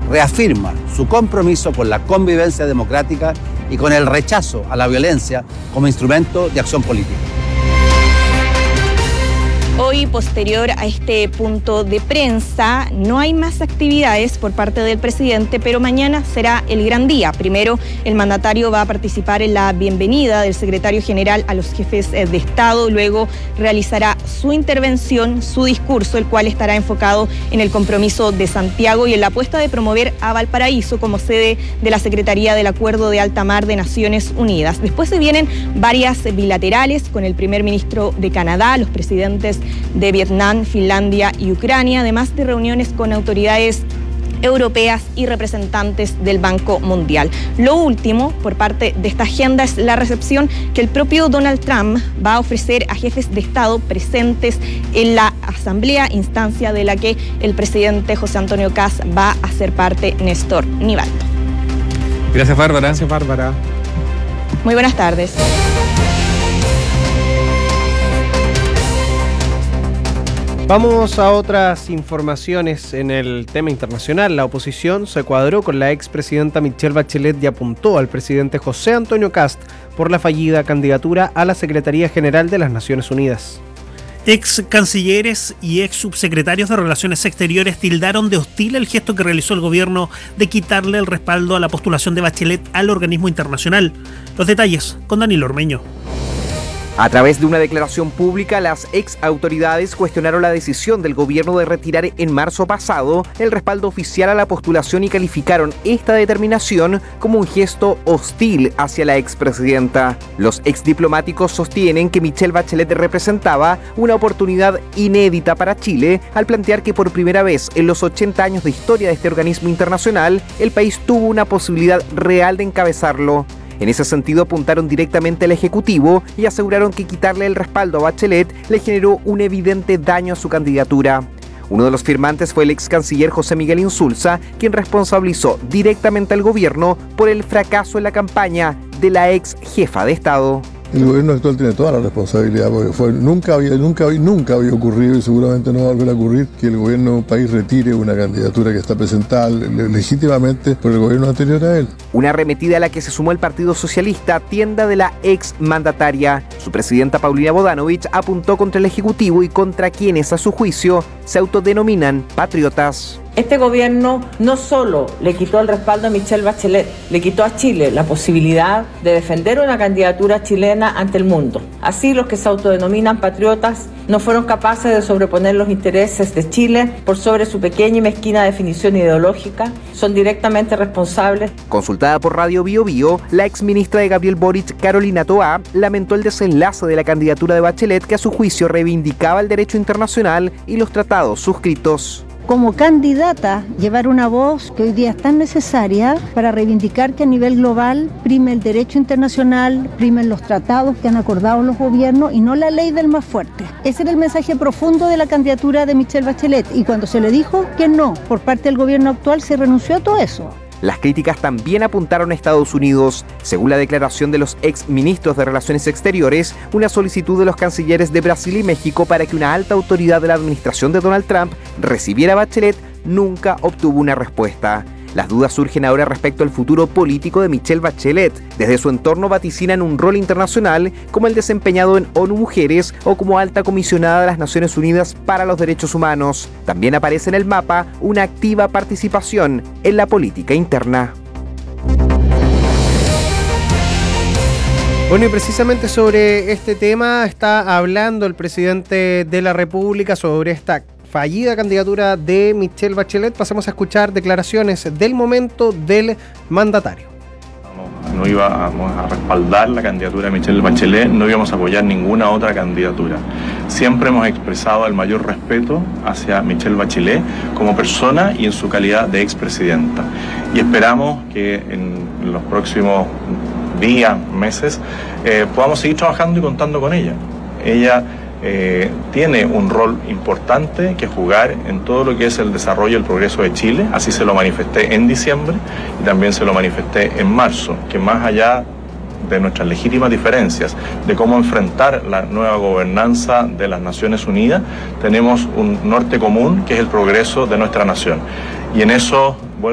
reafirma su compromiso con la convivencia democrática y con el rechazo a la violencia como instrumento de acción política. Hoy, posterior a este punto de prensa, no hay más actividades por parte del presidente, pero mañana será el gran día. Primero, el mandatario va a participar en la bienvenida del secretario general a los jefes de Estado. Luego realizará su intervención, su discurso, el cual estará enfocado en el compromiso de Santiago y en la apuesta de promover a Valparaíso como sede de la Secretaría del Acuerdo de Alta Mar de Naciones Unidas. Después se vienen varias bilaterales con el primer ministro de Canadá, los presidentes de Vietnam, Finlandia y Ucrania, además de reuniones con autoridades europeas y representantes del Banco Mundial. Lo último, por parte de esta agenda, es la recepción que el propio Donald Trump va a ofrecer a jefes de Estado presentes en la Asamblea, instancia de la que el presidente José Antonio Kast va a ser parte, Néstor Nivaldo. Gracias, Bárbara. Gracias, Bárbara. Muy buenas tardes. Vamos a otras informaciones en el tema internacional. La oposición se cuadró con la expresidenta Michelle Bachelet y apuntó al presidente José Antonio Kast por la fallida candidatura a la Secretaría General de las Naciones Unidas. Ex cancilleres y ex subsecretarios de Relaciones Exteriores tildaron de hostil el gesto que realizó el gobierno de quitarle el respaldo a la postulación de Bachelet al organismo internacional. Los detalles con Danilo Ormeño. A través de una declaración pública, las ex autoridades cuestionaron la decisión del gobierno de retirar en marzo pasado el respaldo oficial a la postulación y calificaron esta determinación como un gesto hostil hacia la expresidenta. Los exdiplomáticos sostienen que Michelle Bachelet representaba una oportunidad inédita para Chile al plantear que por primera vez en los 80 años de historia de este organismo internacional, el país tuvo una posibilidad real de encabezarlo. En ese sentido apuntaron directamente al Ejecutivo y aseguraron que quitarle el respaldo a Bachelet le generó un evidente daño a su candidatura. Uno de los firmantes fue el ex canciller José Miguel Insulza, quien responsabilizó directamente al gobierno por el fracaso en la campaña de la ex jefa de Estado. El gobierno actual tiene toda la responsabilidad, porque nunca había ocurrido y seguramente no va a volver a ocurrir que el gobierno de un país retire una candidatura que está presentada legítimamente por el gobierno anterior a él. Una arremetida a la que se sumó el Partido Socialista, tienda de la ex mandataria. Su presidenta Paulina Bodanovich apuntó contra el Ejecutivo y contra quienes, a su juicio, se autodenominan patriotas. Este gobierno no solo le quitó el respaldo a Michelle Bachelet, le quitó a Chile la posibilidad de defender una candidatura chilena ante el mundo. Así, los que se autodenominan patriotas no fueron capaces de sobreponer los intereses de Chile por sobre su pequeña y mezquina definición ideológica, son directamente responsables. Consultada por Radio Bio Bio, la exministra de Gabriel Boric, Carolina Toá, lamentó el desenlace de la candidatura de Bachelet, que a su juicio reivindicaba el derecho internacional y los tratados suscritos. Como candidata, llevar una voz que hoy día es tan necesaria para reivindicar que a nivel global prime el derecho internacional, primen los tratados que han acordado los gobiernos y no la ley del más fuerte. Ese era el mensaje profundo de la candidatura de Michelle Bachelet, y cuando se le dijo que no por parte del gobierno actual, se renunció a todo eso. Las críticas también apuntaron a Estados Unidos. Según la declaración de los ex ministros de Relaciones Exteriores, una solicitud de los cancilleres de Brasil y México para que una alta autoridad de la administración de Donald Trump recibiera a Bachelet nunca obtuvo una respuesta. Las dudas surgen ahora respecto al futuro político de Michelle Bachelet. Desde su entorno vaticinan un rol internacional como el desempeñado en ONU Mujeres o como alta comisionada de las Naciones Unidas para los Derechos Humanos. También aparece en el mapa una activa participación en la política interna. Bueno, y precisamente sobre este tema está hablando el presidente de la República sobre esta fallida candidatura de Michelle Bachelet. Pasamos a escuchar declaraciones del momento del mandatario. No íbamos a respaldar la candidatura de Michelle Bachelet, no íbamos a apoyar ninguna otra candidatura. Siempre hemos expresado el mayor respeto hacia Michelle Bachelet como persona y en su calidad de expresidenta. Y esperamos que en los próximos días, meses, podamos seguir trabajando y contando con ella. Ella tiene un rol importante que jugar en todo lo que es el desarrollo y el progreso de Chile. Así se lo manifesté en diciembre y también se lo manifesté en marzo, que más allá de nuestras legítimas diferencias de cómo enfrentar la nueva gobernanza de las Naciones Unidas, tenemos un norte común que es el progreso de nuestra nación. Y en eso